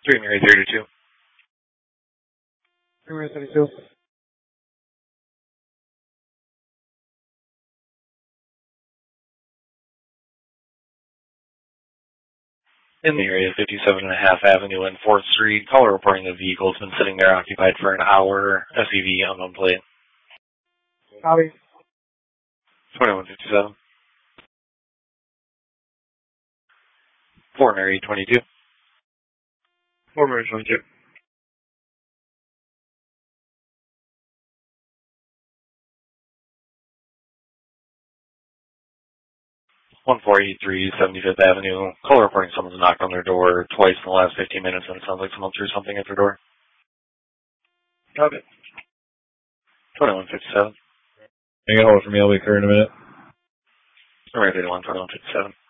3 Mary 32. 3 Mary 32. In the area, 57.5 Avenue and 4th Street. Caller reporting the vehicle has been sitting there occupied for an hour. SUV unknown plate. Copy. 2157. 4 Mary 22. 4 Mary 22. 1483 75th Avenue. Caller reporting someone's knocked on their door twice in the last 15 minutes, and it sounds like someone threw something at their door. Copy. 2157. Hang on hold for me. I'll be clear in a minute. Mary 31, 2157.